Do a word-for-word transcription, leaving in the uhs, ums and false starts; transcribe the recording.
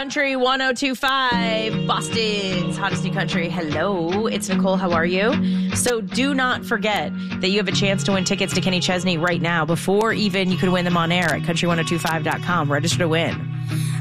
Country one oh two point five, Boston's hottest new country. Hello, it's Nicole. How are you? So do not forget that you have a chance to win tickets to Kenny Chesney right now before even you could win them on air at country ten twenty-five dot com. Register to win.